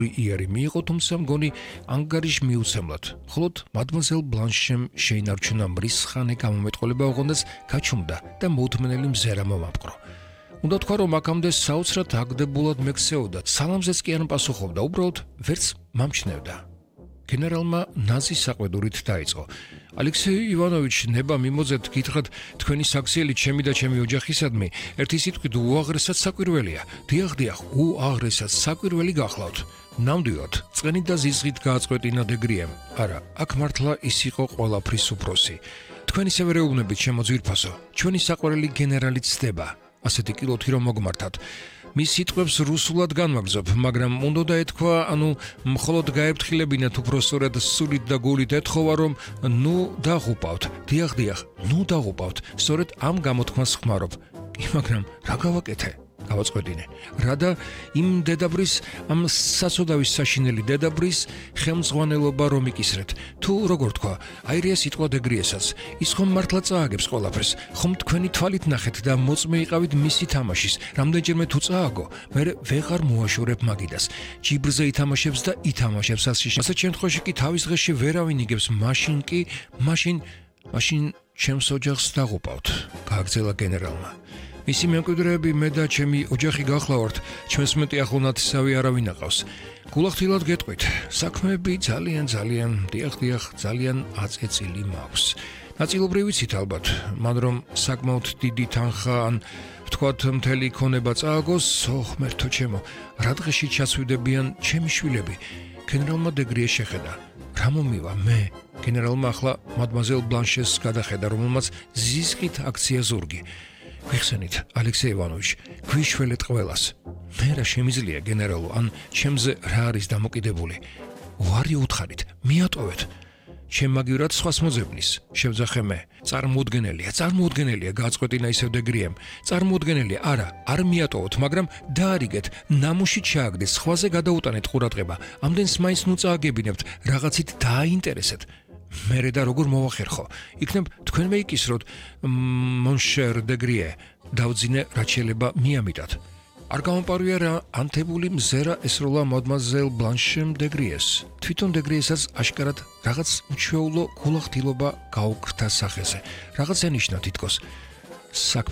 იარი მიიღო, თუმცა მგონი ანგარიშ მიუცემლად. მხოლოდ მადმოზელ ბლანშემ შეინარჩუნა მრისხანე გამომეტყველება, ოღონდაც გაჩუმდა და მოუთმენელი მზერა მომაპყრო. უნდა თქვა, რომ აქამდე საოცრად აგდებულად მექცეოდა, სალამზეც კი არ პასუხობდა, უბრალოდ ვერც მამჩნევდა. გენერალმა ნაზი საყვედურით დაიწყო. ალექსეი ივანოვიჩ, ნება მიმოძეთ, გითხრათ, თქვენი საქციელი ჩემი და ჩემი ოჯახისადმი ერთი სიტყვით უაღრესად საკვირველია. დიახ, უაღრესად საკვირველი გახლავთ. ნამდვილად, წყენით და ზიზღით გააწყვეტინა დეგრიემ. არა, აქ მართლა ის იყო ყველაფრის უფროსი. თქვენისევე რეუბნებით, ჩემო ძვირფასო, ჩვენი საყვარელი გენერალი ცდება. ასეთი კილოთი რომ მოგმართათ. მის სიტყვებს რუსულად განვაგრძობ, მაგრამ უნდა ეთქვა, მხოლოდ გაეფრთხილებინათ უпроსტორად სულით და გულით ეთხოვა, რომ დაღუპავთ. დიახ, დაღუპავთ. სწორედ ამ გამოთქმას ხმარობ. მაგრამ რა გავაკეთე? გავაწყვეტინე. რა და იმ დედაბრის, ამ საწოდავის საშინელი დედაბრის ხელმძღვანელობა რომ იკისრეთ. თუ როგორ თქვა, აირია სიტყვა დეგრიესაც. ის ხომ მართლა წააგებს ყველაფერს. ხომ თქვენი თვალით ნახეთ და მოწმე იყავით მისი თამაშის. რამდენჯერმე თუ წააგო, მე ვეღარ მოაშორებ მაგიდას. ჯიბრზე ითამაშებს და ითამაშებს ასში. ასეთ შემთხვევაში კი თავის დღეში ვერავინ იგებს, მაშინ ჩემს ოჯახს დაღუპავთ. გააგრძელა გენერალმა. მისი მემკვიდრეები მე და ჩემი ოჯახი გახლავართ, ჩვენს მეტი ახლონათისავი არავინ აყავს. გულახდილად გეტყვით, საქმეები ძალიან, ძალიან აწეწილი მაქვს. ნაწილობრივ ვიცით ალბათ, მან რომ საკმაოდ დიდი თანხა ან ვთქვათ მთელი ქონება წააგოს, ღმერთო ჩემო, რა დღეში ჩასვიდებიან ჩემი შვილები. გენერალმა დეგრიე შეხედა. რა მომივა მე? გენერალმა ახლა მადმაზელ ბლანშეს გადახედა, რომელმაც ზიზღით აქცია ზურგი. გიხსენით, ალექსეი ივანოვიჩ, გვიშველეთ ყველას. მე რა შემიძლია, გენერალო, ან ჩემზე რა არის დამოკიდებული? უარი უთხარით, მიატოვეთ. ჩემ მაგივრად სხვას მოძებნის, შევძახე მე. წარმოუდგენელია, გააწყვეტინა ისევ დეგრიემ. წარმოუდგენელია, არა, არ მიატოვოთ, მაგრამ დაარიგეთ, ნამუში ჩააგდეს, სხვაზე გადაუტანეთ ყურადღება. ამდენს მაინც წააგებინებთ, რაღაცით დააინტერესეთ. მერე და როგორ მოვახერხო? იქნებ თქვენვე იკისროთ, მონშერ დეგრიე, დავძინე რაც შეიძლება მიამიტათ. არ გამომპარვია რა ანთებული მზერა ესროლა მადმაზელ ბლანშემ დეგრიეს. თვითონ დეგრიესაც აშკარად რაღაც უჩვეულო გულახდილობა გაუქმდა სახეზე. რაღაც ენიშნა თითქოს.